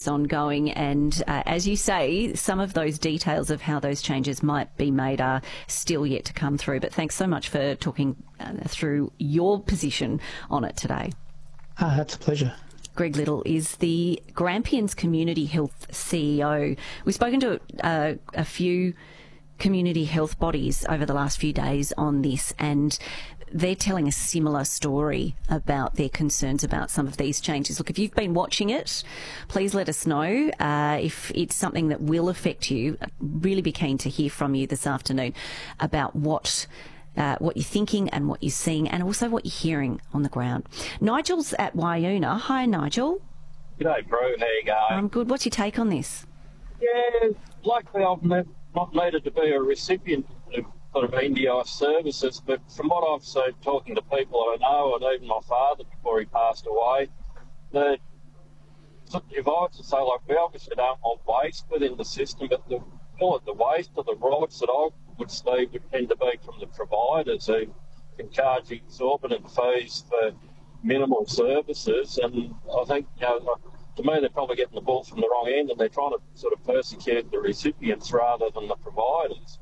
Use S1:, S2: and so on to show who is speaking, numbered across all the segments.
S1: it's ongoing, and as you say, some of those details of how those changes might be made are still yet to come through. But thanks so much for talking through your position on it today.
S2: That's a pleasure.
S1: Greg Little is the Grampians Community Health CEO. We've spoken to a few community health bodies over the last few days on this, and they're telling a similar story about their concerns about some of these changes. Look, if you've been watching it, please let us know if it's something that will affect you. I'd really be keen to hear from you this afternoon about what you're thinking and what you're seeing, and also what you're hearing on the ground. Nigel's at Waiuna. Hi, Nigel.
S3: G'day, bro. How you going?
S1: I'm good. What's your take on this?
S3: Yeah, luckily I've not needed to be a recipient of sort of NDIS services, but from what I've seen, talking to people I know, and even my father before he passed away, that if I was to say, like, we obviously don't want waste within the system, but the waste or the rights that I would see would tend to be from the providers who can charge exorbitant fees for minimal services. And I think, to me, they're probably getting the ball from the wrong end, and they're trying to sort of persecute the recipients rather than the providers.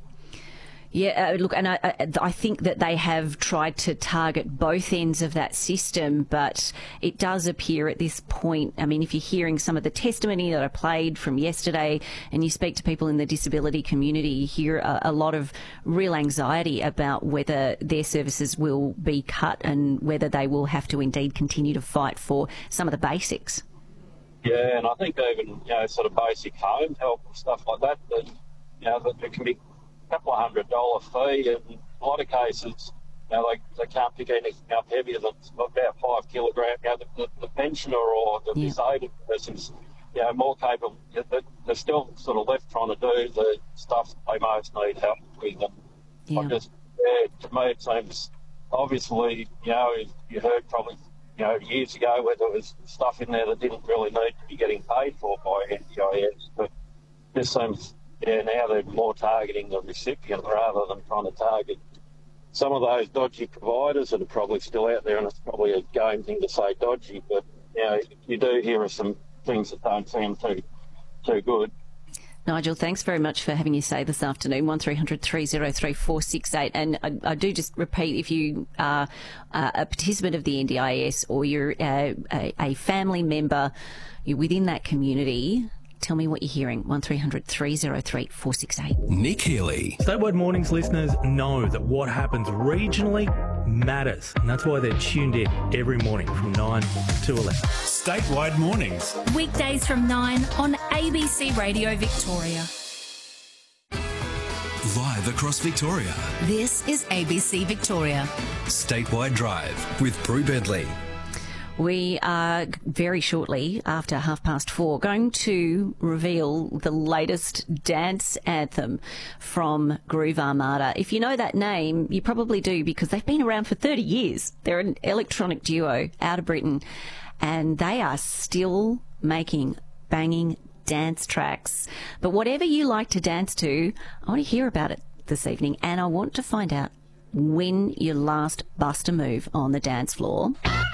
S1: Yeah, look, and I think that they have tried to target both ends of that system, but it does appear at this point, I mean, if you're hearing some of the testimony that I played from yesterday and you speak to people in the disability community, you hear a lot of real anxiety about whether their services will be cut and whether they will have to indeed continue to fight for some of the basics.
S3: Yeah, and I think even, sort of basic home help and stuff like that, that it can be couple of $100 fee, and in a lot of cases, they can't pick anything up heavier than about 5 kilograms. The pensioner or the disabled person's, more capable, but they're still sort of left trying to do the stuff they most need help with. And to me, it seems obviously, you heard probably, years ago where there was stuff in there that didn't really need to be getting paid for by NDIS, but this seems. Yeah, now they're more targeting the recipient rather than trying to target some of those dodgy providers that are probably still out there, and it's probably a game thing to say dodgy, but you do hear of some things that don't seem too good.
S1: Nigel, thanks very much for having your say this afternoon. 1300 303 468. And I do just repeat, if you are a participant of the NDIS or you're a family member, you're within that community, tell me what you're hearing. 1300 303 468.
S4: Nick Healy.
S5: Statewide Mornings listeners know that what happens regionally matters, and that's why they're tuned in every morning from 9 to 11.
S4: Statewide Mornings.
S6: Weekdays from 9 on ABC Radio Victoria.
S4: Live across Victoria.
S6: This is ABC Victoria.
S4: Statewide Drive with Brew Bentley.
S1: We are very shortly, after 4:30, going to reveal the latest dance anthem from Groove Armada. If you know that name, you probably do, because they've been around for 30 years. They're an electronic duo out of Britain, and they are still making banging dance tracks. But whatever you like to dance to, I want to hear about it this evening, and I want to find out when you last bust a move on the dance floor.